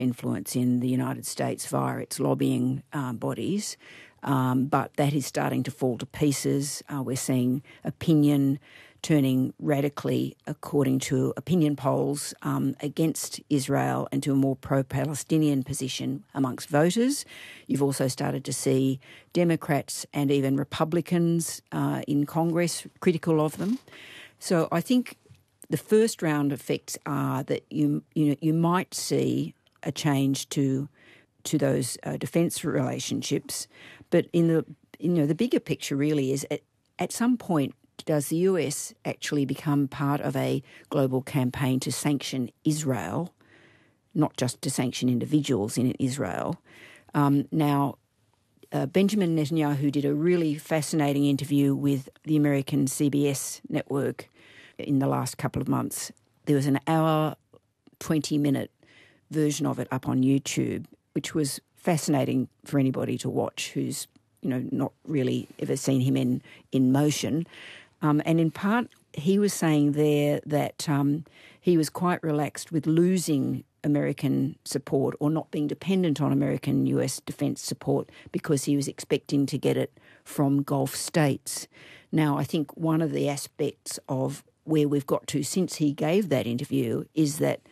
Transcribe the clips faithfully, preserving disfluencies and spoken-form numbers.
influence in the United States via its lobbying uh, bodies, um, but that is starting to fall to pieces. Uh, we're seeing opinion turning radically, according to opinion polls, um, against Israel and to a more pro-Palestinian position amongst voters. You've also started to see Democrats and even Republicans uh, in Congress critical of them. So I think the first round effects are that you you know you might see a change to to those uh, defence relationships, but in the you know the bigger picture really is at, at some point, does the U S actually become part of a global campaign to sanction Israel, not just to sanction individuals in Israel? Um, now, uh, Benjamin Netanyahu did a really fascinating interview with the American C B S network in the last couple of months. There was an hour, twenty-minute version of it up on YouTube, which was fascinating for anybody to watch who's, you know, not really ever seen him in, in motion. Um, and in part, he was saying there that um, he was quite relaxed with losing American support or not being dependent on American U S defence support because he was expecting to get it from Gulf states. Now, I think one of the aspects of where we've got to since he gave that interview is that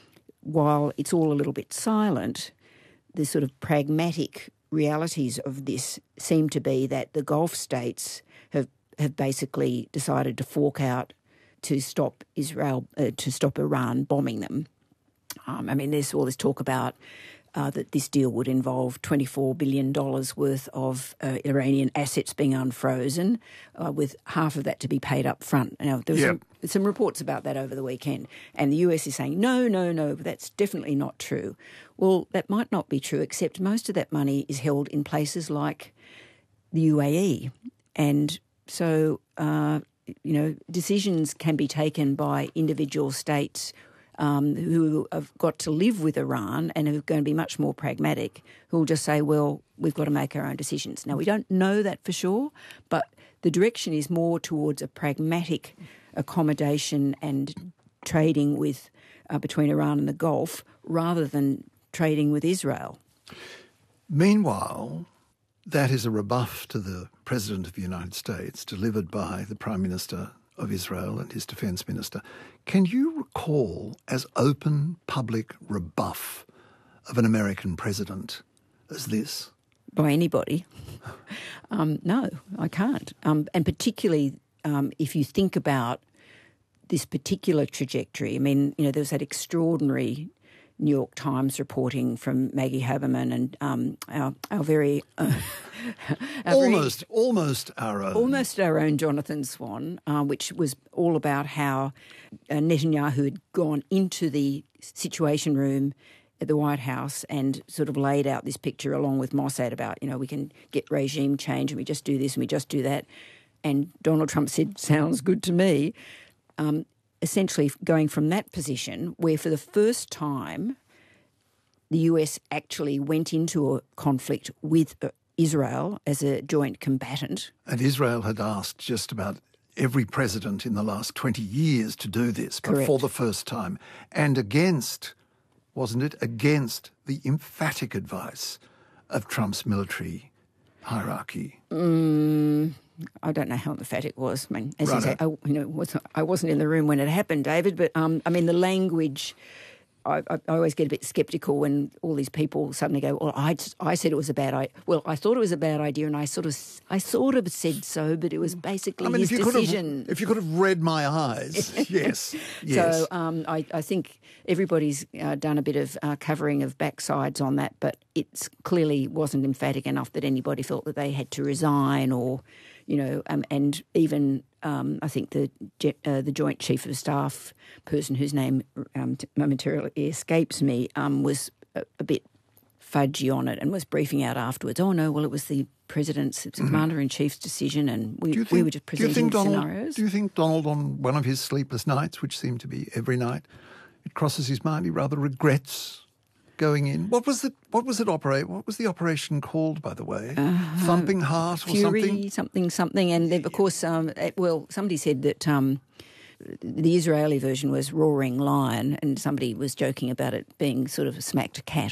while it's all a little bit silent, the sort of pragmatic realities of this seem to be that the Gulf states have have basically decided to fork out to stop Israel, uh, to stop Iran bombing them. Um, I mean, there's all this talk about uh, that this deal would involve twenty-four billion dollars worth of uh, Iranian assets being unfrozen, uh, with half of that to be paid up front. Now, there was yep. some, some reports about that over the weekend, and the U S is saying, no, no, no, that's definitely not true. Well, that might not be true, except most of that money is held in places like the U A E, and So, uh, you know, decisions can be taken by individual states um, who have got to live with Iran and who are going to be much more pragmatic, who will just say, well, we've got to make our own decisions. Now, we don't know that for sure, but the direction is more towards a pragmatic accommodation and trading with uh, between Iran and the Gulf rather than trading with Israel. Meanwhile, that is a rebuff to the President of the United States delivered by the Prime Minister of Israel and his Defence Minister. Can you recall as open public rebuff of an American president as this? By anybody? um, no, I can't. Um, and particularly um, if you think about this particular trajectory. I mean, you know, there was that extraordinary New York Times reporting from Maggie Haberman and um, our, our very... Uh, our almost, very, almost our own. Almost our own Jonathan Swan, uh, which was all about how uh, Netanyahu had gone into the Situation Room at the White House and sort of laid out this picture along with Mossad about, you know, we can get regime change and we just do this and we just do that. And Donald Trump said, sounds good to me. Um, essentially going from that position where for the first time the U S actually went into a conflict with Israel as a joint combatant. And Israel had asked just about every president in the last twenty years to do this, but Correct. For the first time. And against, wasn't it, against the emphatic advice of Trump's military hierarchy. Mm, I don't know how emphatic it was. I mean, as right you say, I, you know, was, I wasn't in the room when it happened, David, but um, I mean, the language... I, I always get a bit sceptical when all these people suddenly go, well, I, I said it was a bad idea. Well, I thought it was a bad idea and I sort of I sort of said so, but it was basically I mean, his if you decision. Could have, if you could have read my eyes, yes, yes. So um, I, I think everybody's uh, done a bit of uh, covering of backsides on that, but it clearly wasn't emphatic enough that anybody felt that they had to resign or, you know, um, and even... Um, I think the uh, the Joint Chief of Staff person whose name um, momentarily escapes me um, was a, a bit fudgy on it and was briefing out afterwards. Oh no, well it was the President's, it was the mm-hmm. Commander-in-Chief's decision, and we think, we were just presenting do you think Donald, scenarios. Do you think Donald, on one of his sleepless nights, which seem to be every night, it crosses his mind he rather regrets going in? What was the what was it operate? What was the operation called, by the way? Uh, Thumping Heart or Fury, something? something, something. And then, of course, um, it, well, somebody said that um, the Israeli version was roaring lion, and somebody was joking about it being sort of smacked cat